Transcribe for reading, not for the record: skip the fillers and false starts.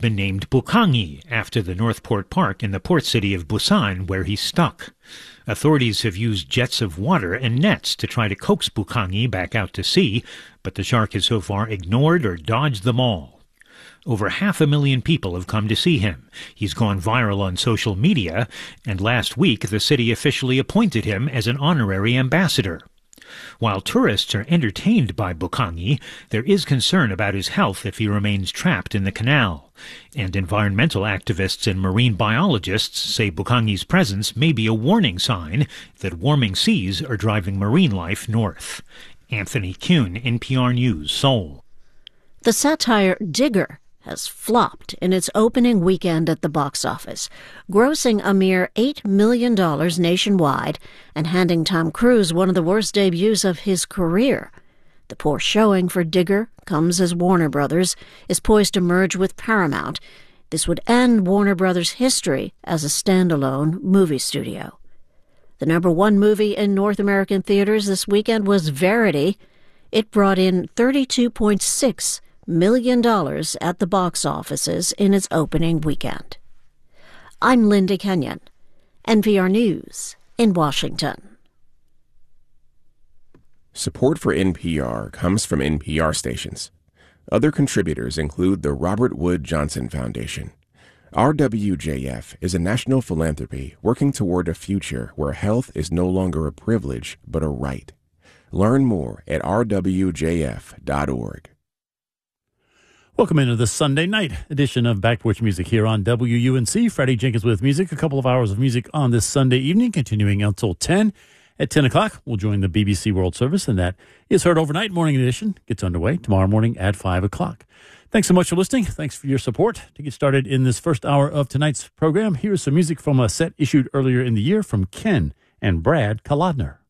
been named Bukangi after the Northport Park in the port city of Busan, where he's stuck. Authorities have used jets of water and nets to try to coax Bukangi back out to sea, but the shark has so far ignored or dodged them all. Over 500,000 people have come to see him. He's gone viral on social media, and last week the city officially appointed him as an honorary ambassador. While tourists are entertained by Bukangi, there is concern about his health if he remains trapped in the canal. And environmental activists and marine biologists say Bukangi's presence may be a warning sign that warming seas are driving marine life north. Anthony Kuhn, NPR News, Seoul. The satire Digger has flopped in its opening weekend at the box office, grossing a mere $8 million nationwide and handing Tom Cruise one of the worst debuts of his career. The poor showing for Digger comes as Warner Brothers is poised to merge with Paramount. This would end Warner Brothers' history as a standalone movie studio. The number one movie in North American theaters this weekend was Verity. It brought in $32.6 million at the box offices in its opening weekend. I'm Linda Kenyon, NPR News in Washington. Support for NPR comes from NPR stations. Other contributors include the Robert Wood Johnson Foundation. RWJF is a national philanthropy working toward a future where health is no longer a privilege but a right. Learn more at rwjf.org. Welcome into the Sunday night edition of Back Porch Music here on WUNC. Freddie Jenkins with music. A couple of hours of music on this Sunday evening, continuing until 10. At 10 o'clock, we'll join the BBC World Service, and that is heard overnight. Morning edition gets underway tomorrow morning at 5 o'clock. Thanks so much for listening. Thanks for your support. To get started in this first hour of tonight's program, here's some music from a set issued earlier in the year from Ken and Brad Kalodner.